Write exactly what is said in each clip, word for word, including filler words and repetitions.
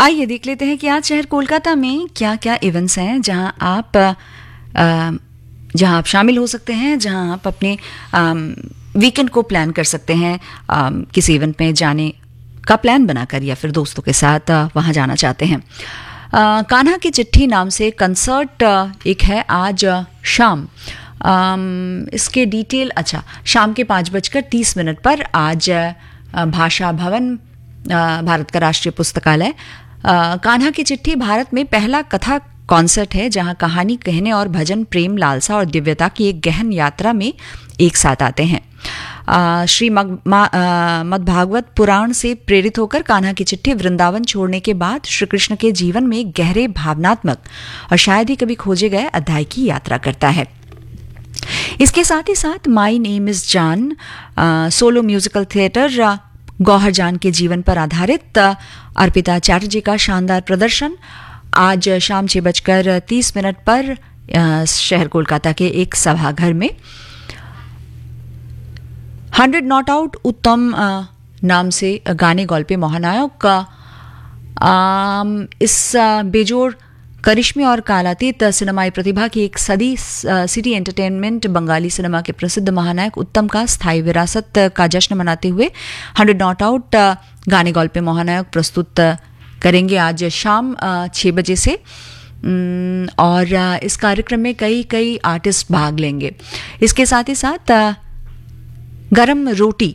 आइए देख लेते हैं कि आज शहर कोलकाता में क्या क्या इवेंट्स हैं जहां आप आ, जहां आप शामिल हो सकते हैं, जहां आप अपने वीकेंड को प्लान कर सकते हैं, आ, किसी इवेंट में जाने का प्लान बनाकर या फिर दोस्तों के साथ वहां जाना चाहते हैं। आ, कान्हा की चिट्ठी नाम से कंसर्ट एक है आज शाम। आम, इसके डिटेल अच्छा शाम के पाँच बजकर तीस मिनट पर आज भाषा भवन, भारत का राष्ट्रीय पुस्तकालय। कान्हा की चिट्ठी भारत में पहला कथा कॉन्सर्ट है जहां कहानी कहने और भजन, प्रेम, लालसा और दिव्यता की एक गहन यात्रा में एक साथ आते हैं। आ, श्री मद्भागवत पुराण से प्रेरित होकर कान्हा की चिट्ठी वृंदावन छोड़ने के बाद श्री कृष्ण के जीवन में गहरे भावनात्मक और शायद ही कभी खोजे गए अध्याय की यात्रा करता है। इसके साथ ही साथ माई नेम इज जान सोलो म्यूजिकल थिएटर गौहर जान के जीवन पर आधारित अर्पिता चैटर्जी का शानदार प्रदर्शन आज शाम छह बजकर तीस मिनट पर शहर कोलकाता के एक सभाघर में। हंड्रेड नॉट आउट उत्तम नाम से गाने गल्पे महानायक का इस बेजोड़ करिश्मे और कालातीत सिनेमाई प्रतिभा की एक सदी सिटी एंटरटेनमेंट बंगाली सिनेमा के प्रसिद्ध महानायक उत्तम का स्थायी विरासत का जश्न मनाते हुए हंड्रेड नॉट आउट गाने गल्पे महानायक प्रस्तुत करेंगे आज शाम छः बजे से, और इस कार्यक्रम में कई कई आर्टिस्ट भाग लेंगे। इसके साथ ही साथ गरम रोटी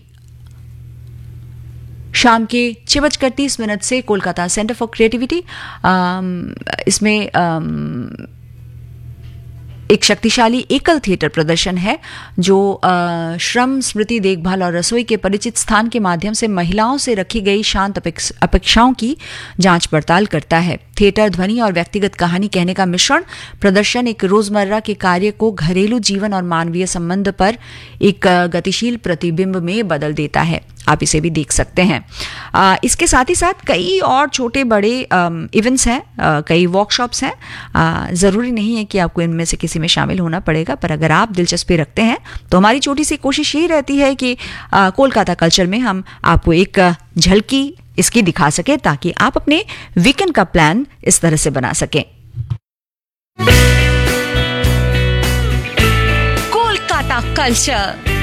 शाम के छः बजकर तीस मिनट से कोलकाता सेंटर फॉर क्रिएटिविटी, इसमें आम, एक शक्तिशाली एकल थिएटर प्रदर्शन है जो आ, श्रम, स्मृति, देखभाल और रसोई के परिचित स्थान के माध्यम से महिलाओं से रखी गई शांत अपेक्षाओं की जांच पड़ताल करता है। थिएटर, ध्वनि और व्यक्तिगत कहानी कहने का मिश्रण प्रदर्शन एक रोजमर्रा के कार्य को घरेलू जीवन और मानवीय संबंध पर एक गतिशील प्रतिबिंब में बदल देता है। आप इसे भी देख सकते हैं। आ, इसके साथ ही साथ कई और छोटे बड़े इवेंट्स हैं, आ, कई वर्कशॉप्स हैं। आ, ज़रूरी नहीं है कि आपको इनमें से किसी में शामिल होना पड़ेगा, पर अगर आप दिलचस्पी रखते हैं तो हमारी छोटी सी कोशिश यही रहती है कि आ, कोलकाता कल्चर में हम आपको एक झलकी इसकी दिखा सके ताकि आप अपने वीकेंड का प्लान इस तरह से बना सकें। कोलकाता कल्चर।